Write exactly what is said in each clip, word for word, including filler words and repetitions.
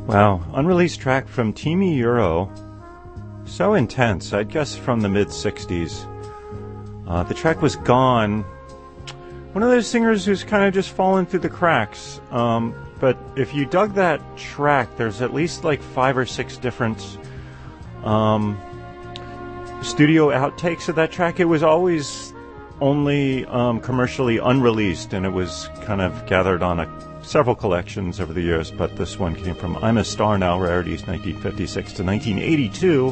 Wow, unreleased track from Teamy Euro. So intense, I'd guess from the mid-sixties. Uh, the track was Gone. One of those singers who's kind of just fallen through the cracks. Um, but if you dug that track, there's at least like five or six different um, studio outtakes of that track. It was always only um, commercially unreleased, and it was kind of gathered on a, several collections over the years, but this one came from I'm a Star Now, Rarities, nineteen fifty-six to nineteen eighty-two.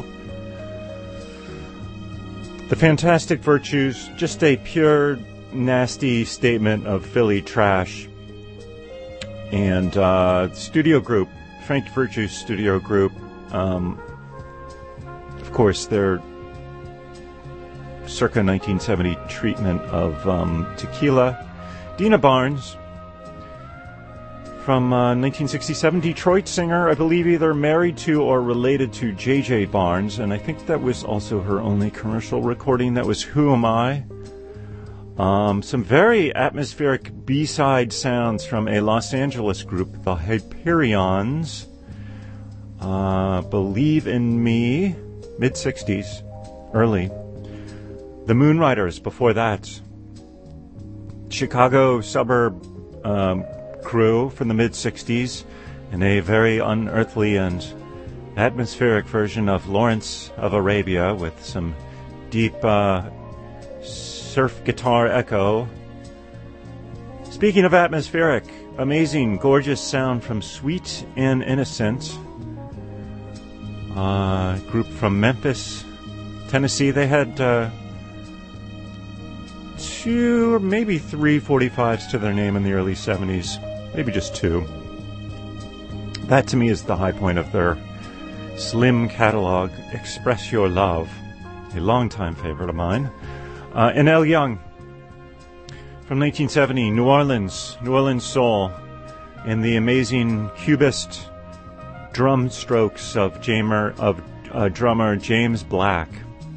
The Fantastic Virtues, just a pure, nasty statement of Philly trash. And uh, studio group, Frank Virtue's studio group, um, of course, their circa nineteen seventy treatment of um, Tequila. Dina Barnes, from uh, nineteen sixty-seven, Detroit singer, I believe either married to or related to J J Barnes, and I think that was also her only commercial recording. That was Who Am I? Um, some very atmospheric B-side sounds from a Los Angeles group, the Hyperions. Uh, Believe in Me, mid-sixties, early. The Moonriders, before that. Chicago suburb um, crew from the mid-sixties, and a very unearthly and atmospheric version of Lawrence of Arabia with some deep uh, surf guitar echo. Speaking of atmospheric, amazing, gorgeous sound from Sweet and Innocent, uh, group from Memphis, Tennessee. They had uh, two or maybe three forty-fives to their name in the early seventies. Maybe just two. That to me is the high point of their slim catalog, Express Your Love, a longtime favorite of mine. Uh, and L. Young, from nineteen seventy, New Orleans, New Orleans Soul, and the amazing cubist drum strokes of, Jamer, of uh, drummer James Black.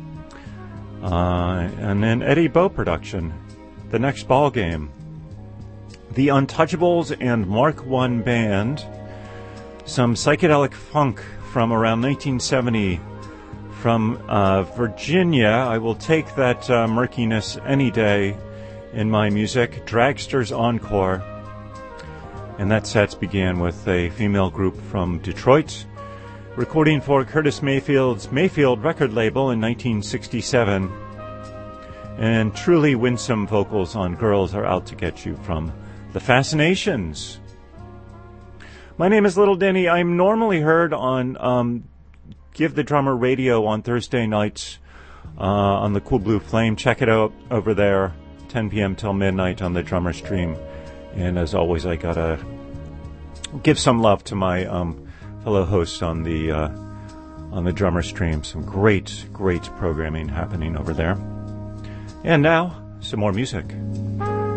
Uh, and then Eddie Bo production, The Next Ball Game. The Untouchables and Mark One Band, some psychedelic funk from around nineteen seventy from uh, Virginia. I will take that uh, murkiness any day in my music. Dragsters Encore. And that set began with a female group from Detroit, recording for Curtis Mayfield's Mayfield record label in nineteen sixty-seven. And truly winsome vocals on Girls Are Out to Get You from The Fascinations. My name is Little Denny. I'm normally heard on um, Give the Drummer Radio on Thursday nights uh, on the Cool Blue Flame. Check it out over there, ten p.m. till midnight on the Drummer Stream. And as always, I gotta give some love to my um, fellow hosts on the uh, on the Drummer Stream. Some great, great programming happening over there. And now, some more music.